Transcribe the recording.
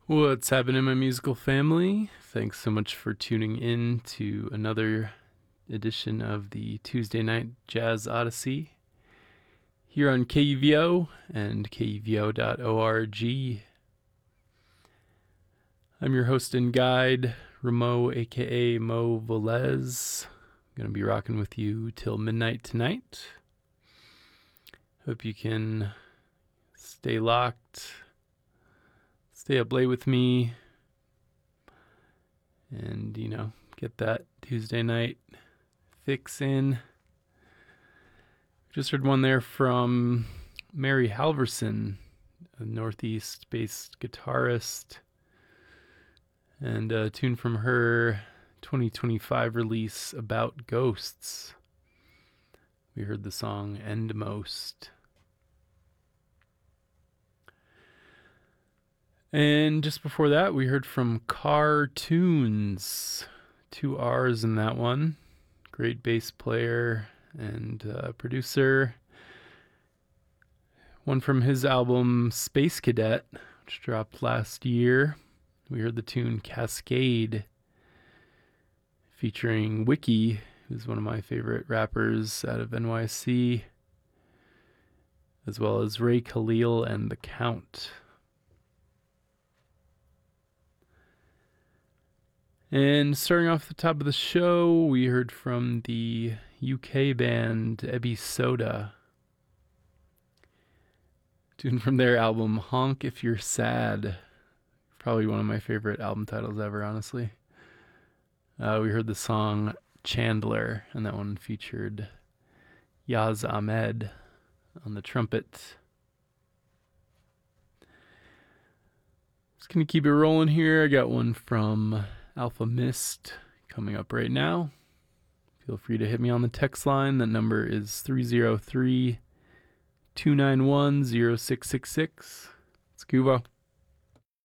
What's happening, my musical family? Thanks so much for tuning in to another edition of the Tuesday Night Jazz Odyssey here on KUVO and KUVO.org. I'm your host and guide, Ramo, aka Mo Velez. I'm going to be rocking with you till midnight tonight. Hope you can stay locked, stay up late with me, and, get that Tuesday night fix in. Just heard one there from Mary Halverson, a Northeast-based guitarist, and a tune from her 2025 release, About Ghosts. We heard the song Endmost. And just before that, we heard from Cartoons. 2 R's in that one. Great bass player and producer. One from his album Space Cadet, which dropped last year. We heard the tune Cascade, featuring Wiki, who's one of my favorite rappers out of NYC, as well as Ray Khalil and The Count. And starting off the top of the show, we heard from the UK band Ebby Soda. Tune from their album Honk If You're Sad. Probably one of my favorite album titles ever, honestly. We heard the song Chandler, and that one featured Yaz Ahmed on the trumpet. Just gonna keep it rolling here. I got one from Alpha Mist coming up right now. Feel free to hit me on the text line. That number is 303-291-0666. It's Kuvo.